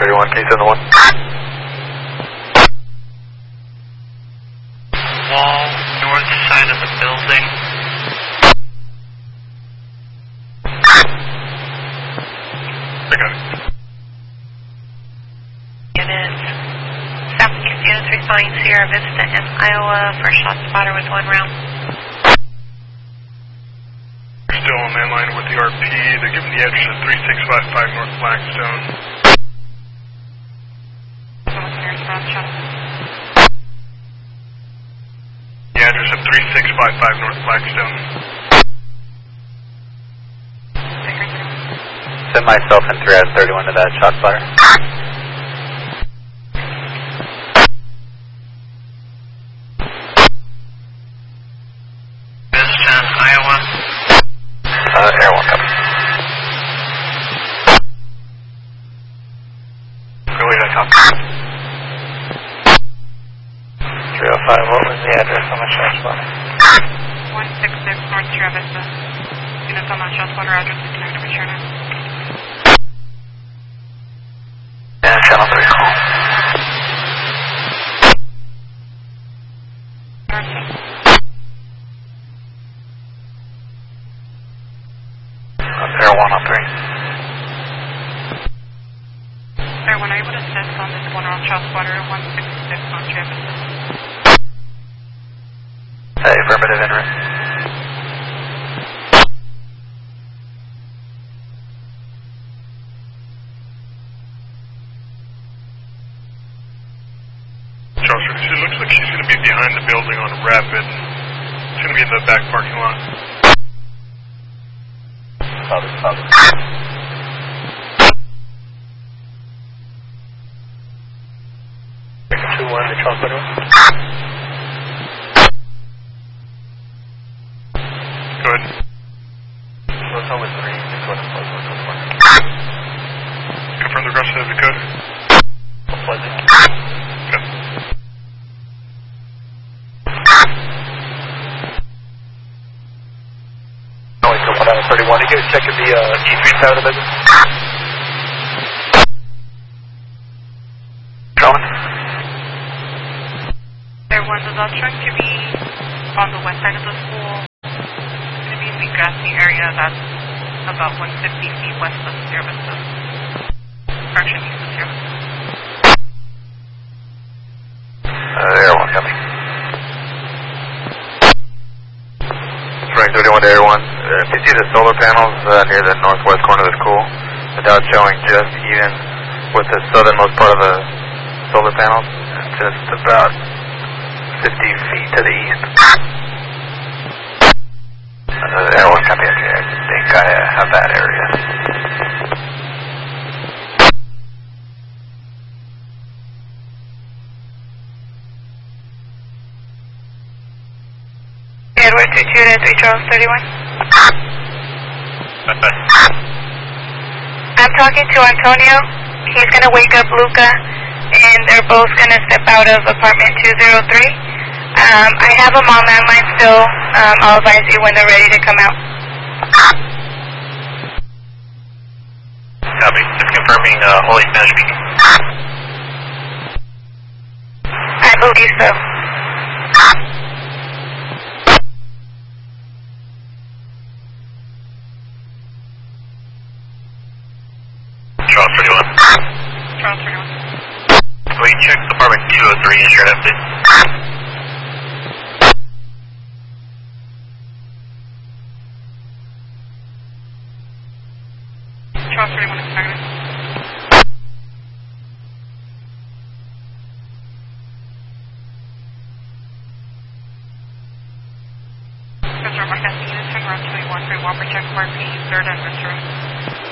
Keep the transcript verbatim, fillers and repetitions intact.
thirty-one, can you send the one? Wall, north side of the building. I got it. Units. Southeast units responding Sierra Vista and Iowa for shot spotter with one round. Still on landline with the R P. They're giving the address of three six five five North Blackstone. The address of three six five five North Blackstone. Send myself and three out of thirty-one to that shot spotter. Vista and Iowa. Uh, Air one coming. Go ahead, top. three oh five, what was the address on the shot spotter? one sixty-six North Sierra Vista. Units on that shot spotter address is connected with Sherman. Yeah, channel three call. Air one on three. Air one, are you able to assist on this one round shot spotter one sixty-six North Sierra Vista? Hey, affirmative, entering. Charles, it looks like she's going to be behind the building on Rapid. She's going to be in the back parking lot. Copy, copy. two one, the Charles Federal. Good. What's on with three? Six one, one, one, one, one. Confirm the rest of the code. Pleasant. Good. Only still one out of thirty-one. Did you guys check the uh, E three side of the business? Going. Air one, the lodge going to be on the west side of the school. It's going to be in the grassy area that's about one hundred fifty feet west of Sierra Vista. Correction, east of Sierra Vista. Uh, Air one coming. Spring thirty-one to Air one. Uh, if you see the solar panels uh, near the northwest corner of the school, the dot's showing just even with the southernmost part of the solar panels, just about fifty feet to the east. Uh, Air one coming in here. I think I uh, have that area. Edward two two to three Charles thirty-one. I'm talking to Antonio. He's going to wake up Luca, and they're both going to step out of apartment two oh three. Um, I have them on landline still. Um, I'll advise you when they're ready to come out. Copy. Just confirming uh, Holy Spanish speaking. I believe so. Charles thirty-one. Charles thirty-one. Will you check apartment two oh three and share that, please? Charles thirty-one is targeted. Mister Marquez, unit ten, run two eight one three, Whopper check, R P, third and Mister